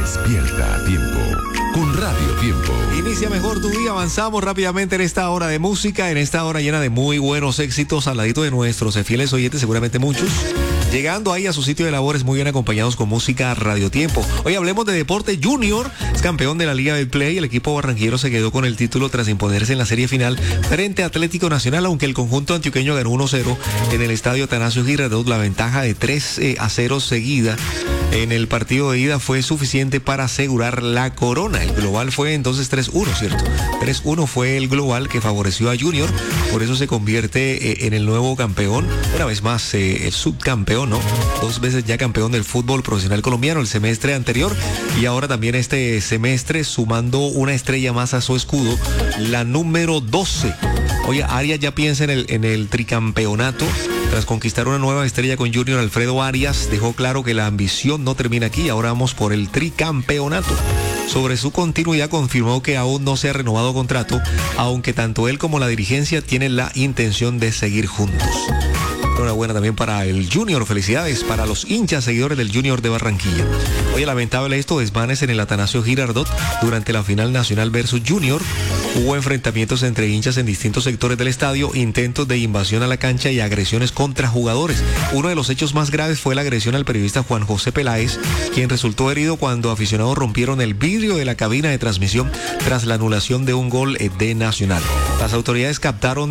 Despierta a tiempo con Radio Tiempo. Inicia mejor tu día, avanzamos rápidamente en esta hora de música, en esta hora llena de muy buenos éxitos al ladito de nuestros fieles oyentes, seguramente muchos. Llegando ahí a su sitio de labores muy bien acompañados con música Radio Tiempo. Hoy hablemos de deporte. Junior es campeón de la Liga del Play. El equipo barranquillero se quedó con el título tras imponerse en la serie final frente a Atlético Nacional, aunque el conjunto antioqueño ganó 1-0 en el estadio Atanasio Girardot. La ventaja de 3-0 seguida en el partido de ida fue suficiente para asegurar la corona. El global fue entonces 3-1, ¿cierto? 3-1 fue el global que favoreció a Junior, por eso se convierte en el nuevo campeón, una vez más el subcampeón, ¿no? 2 veces ya campeón del fútbol profesional colombiano el semestre anterior y ahora también este semestre sumando una estrella más a su escudo, la número 12. Oye, Arias ya piensa en el tricampeonato. Tras conquistar una nueva estrella con Junior, Alfredo Arias dejó claro que la ambición no termina aquí, ahora vamos por el tricampeonato. Sobre su continuidad confirmó que aún no se ha renovado contrato, aunque tanto él como la dirigencia tienen la intención de seguir juntos. Enhorabuena también para el Junior, felicidades para los hinchas seguidores del Junior de Barranquilla. Oye, lamentable esto, desmanes en el Atanasio Girardot durante la final nacional versus Junior. Hubo enfrentamientos entre hinchas en distintos sectores del estadio, intentos de invasión a la cancha y agresiones contra jugadores. Uno de los hechos más graves fue la agresión al periodista Juan José Peláez, quien resultó herido cuando aficionados rompieron el vidrio de la cabina de transmisión tras la anulación de un gol de Nacional. Las autoridades capturaron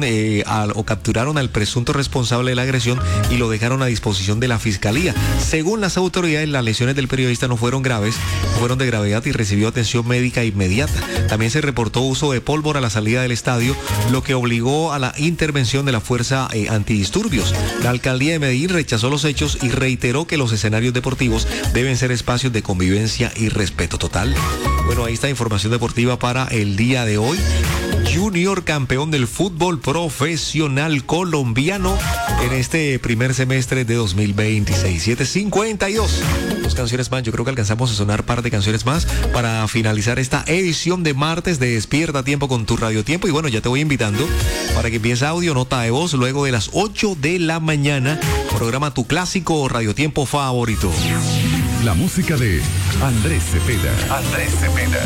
al presunto responsable de la agresión y lo dejaron a disposición de la fiscalía. Según las autoridades, las lesiones del periodista no fueron graves, no fueron de gravedad y recibió atención médica inmediata. También se reportó uso de pólvora a la salida del estadio, lo que obligó a la intervención de la fuerza antidisturbios. La alcaldía de Medellín rechazó los hechos y reiteró que los escenarios deportivos deben ser espacios de convivencia y respeto total. Bueno, ahí está información deportiva para el día de hoy. Junior campeón del fútbol profesional colombiano en este primer semestre de 2026. 7:52. 2 canciones más, yo creo que alcanzamos a sonar par de canciones más para finalizar esta edición de martes de Despierta a Tiempo con tu Radio Tiempo. Y bueno, ya te voy invitando para que empiece audio, nota de voz, luego de las 8 de la mañana. Programa tu clásico Radio Tiempo favorito. La música de Andrés Cepeda.